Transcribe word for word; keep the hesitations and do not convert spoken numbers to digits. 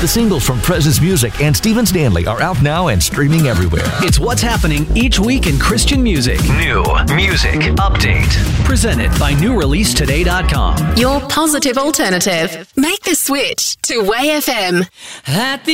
The singles from Presence Music and Stephen Stanley are out now and streaming everywhere. It's what's happening each week in Christian music. New Music Update. Presented by new release today dot com. Your positive alternative. Make the switch to Way F M. At the